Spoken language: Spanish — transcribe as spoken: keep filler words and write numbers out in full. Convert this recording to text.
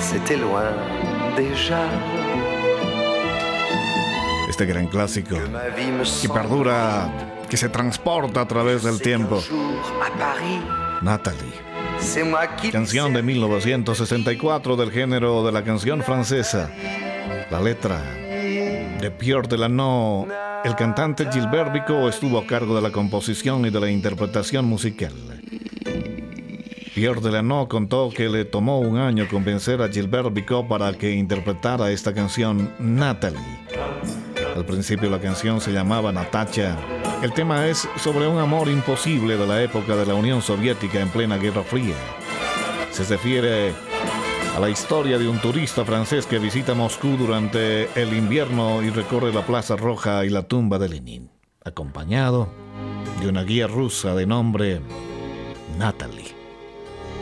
c'était loin déjà. Este gran clásico que perdura, que se transporta a través del tiempo. Nathalie. Canción de mil novecientos sesenta y cuatro del género de la canción francesa. La letra de Pierre Delano. El cantante Gilbert Bécaud estuvo a cargo de la composición y de la interpretación musical. Pierre Delano contó que le tomó un año convencer a Gilbert Bécaud para que interpretara esta canción Nathalie. Al principio la canción se llamaba Natacha. El tema es sobre un amor imposible de la época de la Unión Soviética en plena Guerra Fría. Se refiere a la historia de un turista francés que visita Moscú durante el invierno y recorre la Plaza Roja y la tumba de Lenin, acompañado de una guía rusa de nombre Nathalie.